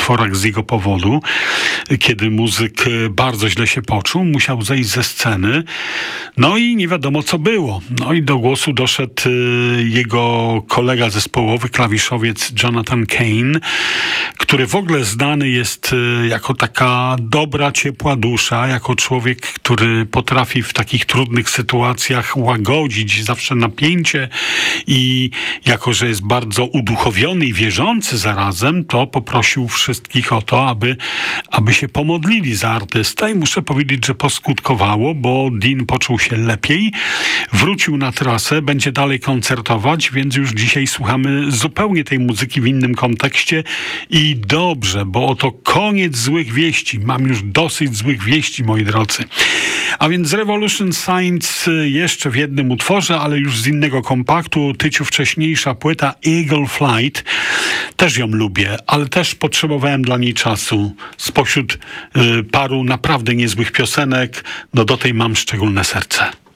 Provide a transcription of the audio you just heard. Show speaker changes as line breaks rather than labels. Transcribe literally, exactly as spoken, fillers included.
utworach z jego powodu, kiedy muzyk bardzo źle się poczuł, musiał zejść ze sceny, no i nie wiadomo co było. No i do głosu doszedł jego kolega zespołowy, klawiszowiec Jonathan Cain, który w ogóle znany jest jako taka dobra, ciepła dusza, jako człowiek, który potrafi w takich trudnych sytuacjach łagodzić zawsze napięcie i jako, że jest bardzo uduchowiony i wierzący zarazem, to poprosił wszystkich o to, aby, aby się pomodlili za artystę i muszę powiedzieć, że poskutkowało, bo Dean poczuł się lepiej, wrócił na trasę, będzie dalej koncertować, więc już dzisiaj słuchamy zupełnie tej muzyki w innym kontekście i dobrze, bo oto koniec złych wieści. Mam już dosyć złych wieści, moi drodzy. A więc Revolution Saints jeszcze w jednym utworze, ale już z innego kompaktu. Tyciu wcześniejsza płyta Eagle Flight. Też ją lubię, ale też potrzebowałem dla niej czasu. Spośród y, paru naprawdę niezłych piosenek, no do tej mam szczególne serce.